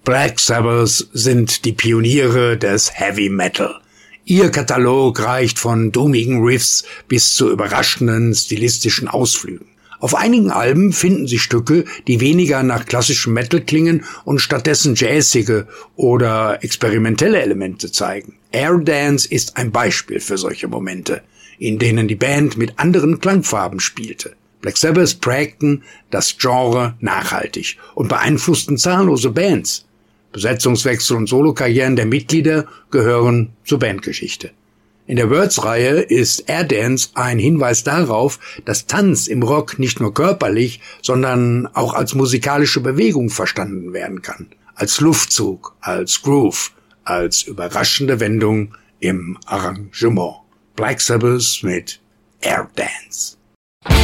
Black Sabbath sind die Pioniere des Heavy Metal. Ihr Katalog reicht von doomigen Riffs bis zu überraschenden stilistischen Ausflügen. Auf einigen Alben finden sich Stücke, die weniger nach klassischem Metal klingen und stattdessen jazzige oder experimentelle Elemente zeigen. Air Dance ist ein Beispiel für solche Momente, in denen die Band mit anderen Klangfarben spielte. Black Sabbath prägten das Genre nachhaltig und beeinflussten zahllose Bands. Besetzungswechsel und Solokarrieren der Mitglieder gehören zur Bandgeschichte. In der Words-Reihe ist Air Dance ein Hinweis darauf, dass Tanz im Rock nicht nur körperlich, sondern auch als musikalische Bewegung verstanden werden kann. Als Luftzug, als Groove, als überraschende Wendung im Arrangement. Black Sabbath mit Air Dance.